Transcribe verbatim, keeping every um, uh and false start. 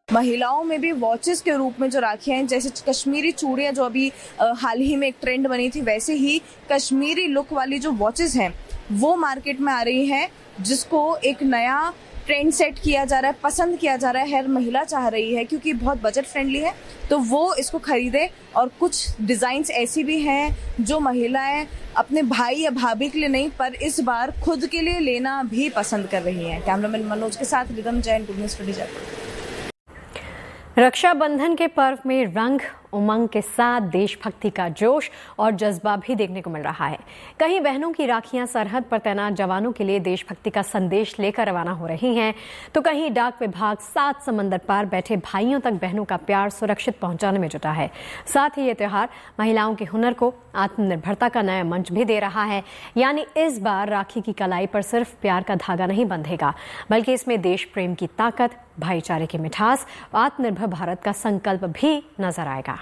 महिलाओं में भी वॉचेस के रूप में जो राखियां हैं, जैसे कश्मीरी चूड़ियां जो अभी हाल ही में एक ट्रेंड बनी थी, वैसे ही कश्मीरी लुक वाली जो वॉचेस हैं वो मार्केट में आ रही हैं, जिसको एक नया ट्रेंड सेट किया जा रहा है, पसंद किया जा रहा है, हर महिला चाह रही है क्योंकि बहुत बजट फ्रेंडली है, तो वो इसको खरीदे। और कुछ डिज़ाइंस ऐसी भी हैं जो महिलाएं अपने भाई या भाभी के लिए नहीं, पर इस बार खुद के लिए लेना भी पसंद कर रही हैं। कैमरामैन मनोज के साथ rhythm Jain, good news today Jaipur. Rakshabandhan के पर्व में रंग, उमंग के साथ देशभक्ति का जोश और जज्बा भी देखने को मिल रहा है। कहीं बहनों की राखियां सरहद पर तैनात जवानों के लिए देशभक्ति का संदेश लेकर रवाना हो रही हैं, तो कहीं डाक विभाग सात समंदर पार बैठे भाइयों तक बहनों का प्यार सुरक्षित पहुंचाने में जुटा है। साथ ही ये त्योहार महिलाओं के हुनर को आत्मनिर्भरता का नया मंच भी दे रहा है। यानी इस बार राखी की कलाई पर सिर्फ प्यार का धागा नहीं बंधेगा, बल्कि इसमें देश प्रेम की ताकत, भाईचारे की मिठास, आत्मनिर्भर भारत का संकल्प भी नजर आएगा।